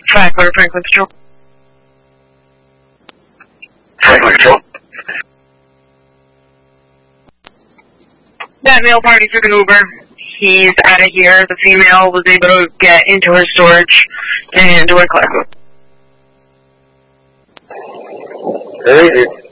Franklin Control. Franklin Control. That male party took an Uber. He's out of here. The female was able to get into her storage and do her class. Very good.